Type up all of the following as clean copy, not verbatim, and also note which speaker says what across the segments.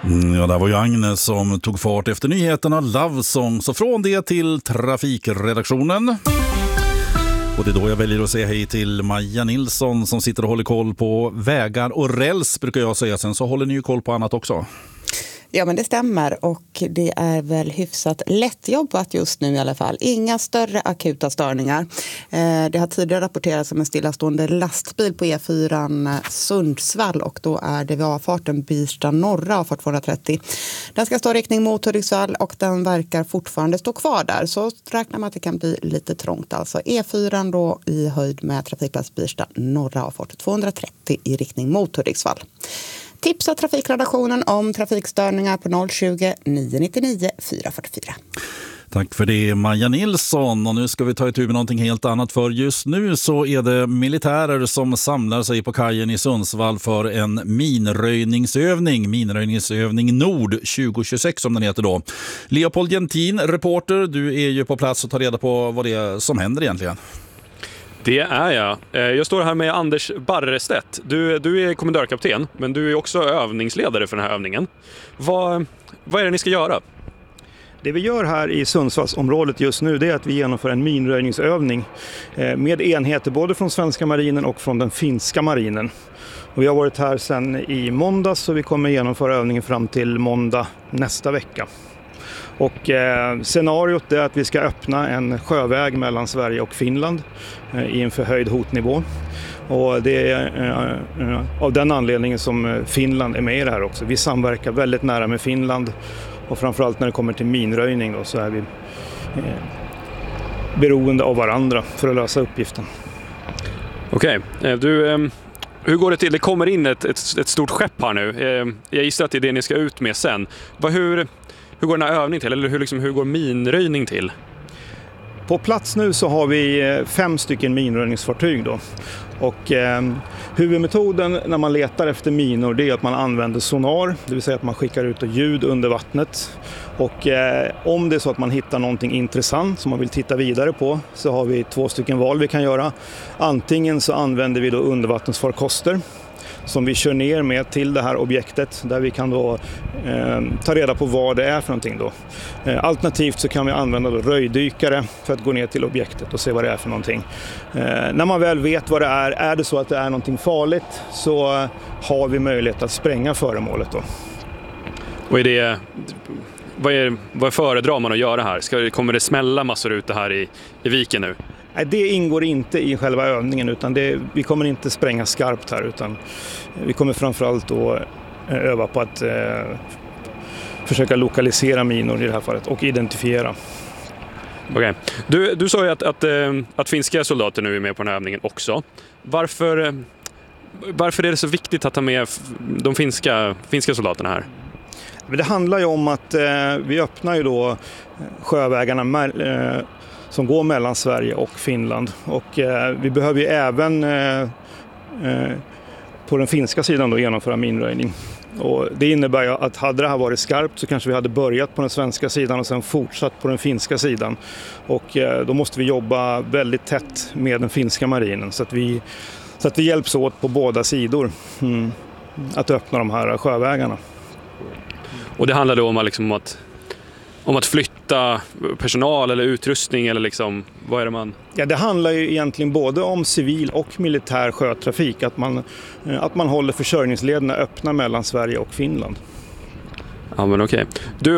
Speaker 1: Ja, det var ju Agnes som tog fart efter nyheterna Love Song. Så från det till trafikredaktionen. Och det är då jag väljer att säga hej till Maja Nilsson som sitter och håller koll på vägar och räls, brukar jag säga. Sen så håller ni ju koll på annat också.
Speaker 2: Ja, men det stämmer, och det är väl hyfsat lättjobbat just nu i alla fall. Inga större akuta störningar. Det har tidigare rapporterats om en stillastående lastbil på E4 Sundsvall, och då är det vid avfarten Birsta norra avfart 230. Den ska stå i riktning mot Hudiksvall och den verkar fortfarande stå kvar där. Så räknar man att det kan bli lite trångt. Alltså E4 då i höjd med trafikplats Birsta norra avfart 230 i riktning mot Hudiksvall. Tipsa trafikredaktionen om trafikstörningar på 020-999 444.
Speaker 1: Tack för det, Maja Nilsson. Och nu ska vi ta itu med någonting helt annat, för just nu så är det militärer som samlar sig på kajen i Sundsvall för en minröjningsövning Nord 2026 som den heter då. Leopold Gentin, reporter, du är ju på plats och tar reda på vad det är som händer egentligen.
Speaker 3: Det är jag. Jag står här med Anders Barrestedt. Du är kommendörkapten, men du är också övningsledare för den här övningen. Vad är det ni ska göra?
Speaker 4: Det vi gör här i Sundsvallsområdet just nu, det är att vi genomför en minröjningsövning med enheter både från svenska marinen och från den finska marinen. Och vi har varit här sedan i måndags, så vi kommer genomföra övningen fram till måndag nästa vecka. Och scenariot är att vi ska öppna en sjöväg mellan Sverige och Finland i en förhöjd hotnivå. Och det är av den anledningen som Finland är med i det här också. Vi samverkar väldigt nära med Finland, och framförallt när det kommer till minröjning då, så är vi beroende av varandra för att lösa uppgiften.
Speaker 3: Okej, hur går det till? Det kommer in ett stort skepp här nu. Jag gissar att det är det ni ska ut med sen. Hur går den här övningen till? Eller hur går minröjning till?
Speaker 4: På plats nu så har vi 5 stycken minröjningsfartyg då. Och huvudmetoden när man letar efter minor, det är att man använder sonar. Det vill säga att man skickar ut ljud under vattnet. Och om det är så att man hittar någonting intressant som man vill titta vidare på, så har vi 2 stycken val vi kan göra. Antingen så använder vi då undervattensfarkoster som vi kör ner med till det här objektet, där vi kan då ta reda på vad det är för någonting då. Alternativt så kan vi använda då röjdykare för att gå ner till objektet och se vad det är för någonting. När man väl vet vad det är det så att det är någonting farligt, så har vi möjlighet att spränga föremålet då.
Speaker 3: Vad föredrar man att göra här? Kommer det smälla massor ute här i viken nu?
Speaker 4: Nej, det ingår inte i själva övningen, utan vi kommer inte spränga skarpt här, utan vi kommer framförallt då öva på att försöka lokalisera minor i det här fallet och identifiera.
Speaker 3: Okej. Du sa ju att finska soldater nu är med på den här övningen också. Varför är det så viktigt att ta med de finska soldaterna här?
Speaker 4: Det handlar ju om att vi öppnar ju då sjövägarna som går mellan Sverige och Finland. Och vi behöver ju även på den finska sidan då genomföra minröjning. Och det innebär ju att hade det här varit skarpt så kanske vi hade börjat på den svenska sidan och sen fortsatt på den finska sidan. Och då måste vi jobba väldigt tätt med den finska marinen så att vi hjälps åt på båda sidor att öppna de här sjövägarna.
Speaker 3: Och det handlar då om att flytta personal eller utrustning, eller vad är det man...
Speaker 4: Ja, det handlar ju egentligen både om civil och militär sjötrafik, att man håller försörjningslederna öppna mellan Sverige och Finland.
Speaker 3: Ja, men okej. Du,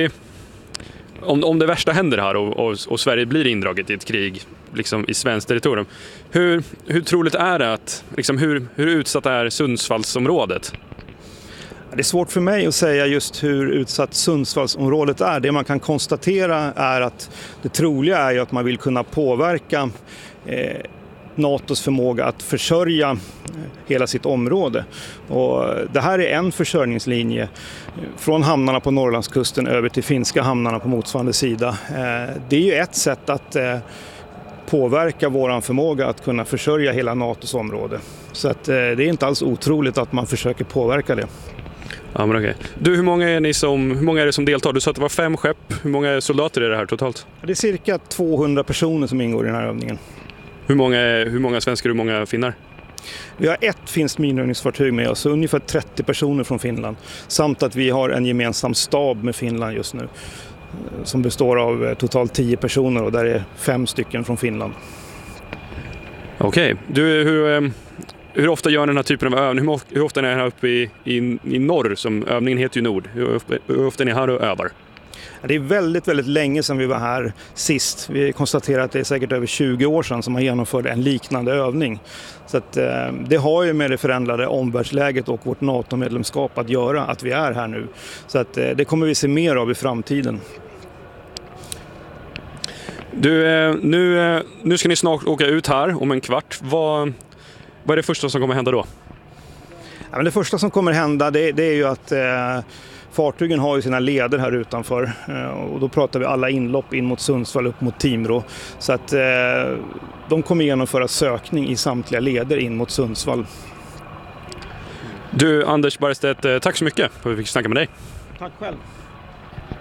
Speaker 3: om det värsta händer här och Sverige blir indraget i ett krig i svenskt territorium, hur troligt är det att hur utsatt är Sundsvallsområdet?
Speaker 4: Det är svårt för mig att säga just hur utsatt Sundsvallsområdet är. Det man kan konstatera är att det troliga är ju att man vill kunna påverka NATOs förmåga att försörja hela sitt område. Och det här är en försörjningslinje från hamnarna på Norrlandskusten över till finska hamnarna på motsvarande sida. Det är ju ett sätt att påverka våran förmåga att kunna försörja hela NATOs område. Så att, det är inte alls otroligt att man försöker påverka det.
Speaker 3: Ja, men okej. Du, hur många är det som deltar? Du sa att det var 5 skepp. Hur många soldater är det här totalt?
Speaker 4: Det är cirka 200 personer som ingår i den här övningen.
Speaker 3: Hur många svenskar och hur många finnar?
Speaker 4: Vi har ett finskt minröjningsfartyg med oss, ungefär 30 personer från Finland. Samt att vi har en gemensam stab med Finland just nu som består av totalt 10 personer och där är 5 stycken från Finland.
Speaker 3: Okej. Hur ofta gör ni den här typen av övning? Hur ofta är ni här uppe i norr, som övningen heter ju Nord? Hur ofta är ni här och övar?
Speaker 4: Det är väldigt, väldigt länge sedan vi var här sist. Vi konstaterar att det är säkert över 20 år sedan som man genomförde en liknande övning. Så att, det har ju med det förändrade omvärldsläget och vårt NATO-medlemskap att göra att vi är här nu. Så att, det kommer vi se mer av i framtiden.
Speaker 3: Nu ska ni snart åka ut här om en kvart. Vad är det första som kommer hända då?
Speaker 4: Ja, men det första som kommer hända det är ju att fartygen har ju sina leder här utanför och då pratar vi alla inlopp in mot Sundsvall upp mot Timrå. Så att de kommer genomföra sökning i samtliga leder in mot Sundsvall.
Speaker 3: Du, Anders Bergstedt, tack så mycket för att vi fick snacka med dig.
Speaker 4: Tack själv.